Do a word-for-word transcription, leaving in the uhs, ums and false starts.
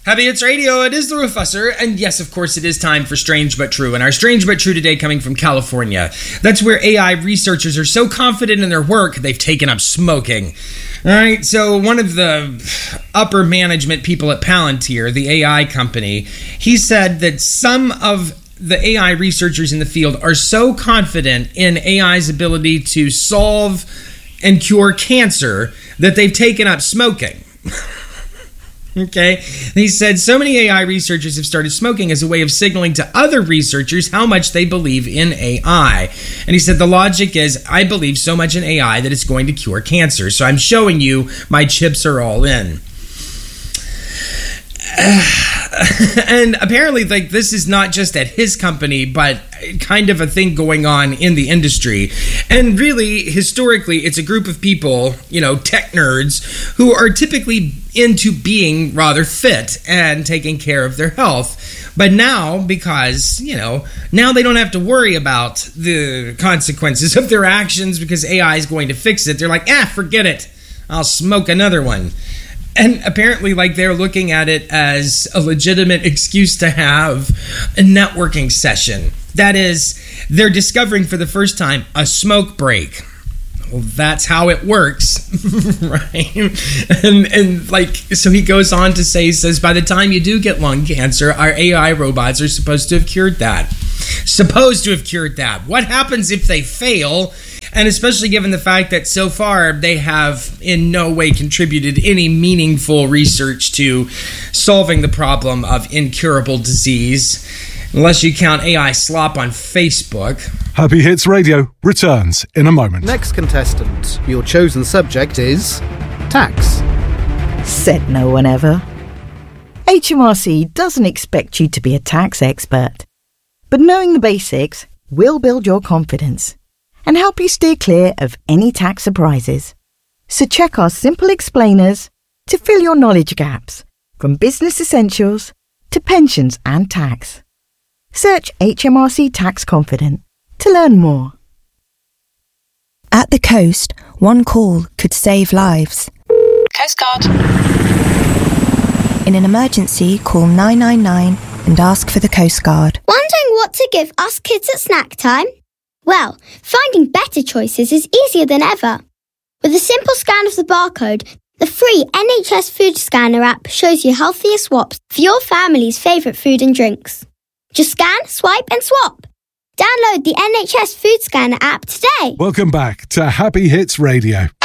Happy Hits Radio, it is the Roofusser, and yes, of course, it is time for Strange But True, and our Strange But True today coming from California. That's where A I researchers are so confident in their work, they've taken up smoking. All right, so one of the upper management people at Palantir, the A I company, he said that some of the A I researchers in the field are so confident in A I's ability to solve and cure cancer that they've taken up smoking. Okay, he said so many A I researchers have started smoking as a way of signaling to other researchers how much they believe in A I. And he said the logic is, I believe so much in A I that it's going to cure cancer. So I'm showing you my chips are all in. And apparently, like, this is not just at his company, but kind of a thing going on in the industry. And really, historically, it's a group of people, you know, tech nerds, who are typically into being rather fit and taking care of their health. But now, because, you know, now they don't have to worry about the consequences of their actions because A I is going to fix it. They're like, ah, forget it. I'll smoke another one. And apparently, like, they're looking at it as a legitimate excuse to have a networking session. That is, they're discovering for the first time a smoke break. Well, that's how it works, right? And, and, like, so he goes on to say, he says, by the time you do get lung cancer, our A I robots are supposed to have cured that. Supposed to have cured that. What happens if they fail? And especially given the fact that so far they have in no way contributed any meaningful research to solving the problem of incurable disease, unless you count A I slop on Facebook. Happy Hits Radio returns in a moment. Next contestant, your chosen subject is tax. Said no one ever. H M R C doesn't expect you to be a tax expert, but knowing the basics will build your confidence and help you steer clear of any tax surprises. So check our simple explainers to fill your knowledge gaps, from business essentials to pensions and tax. Search H M R C Tax Confident to learn more. At the coast, one call could save lives. Coast Guard. In an emergency, call nine nine nine and ask for the Coast Guard. Wondering what to give us kids at snack time? Well, finding better choices is easier than ever. With a simple scan of the barcode, the free N H S Food Scanner app shows you healthier swaps for your family's favourite food and drinks. Just scan, swipe and swap. Download the N H S Food Scanner app today. Welcome back to Happy Hits Radio.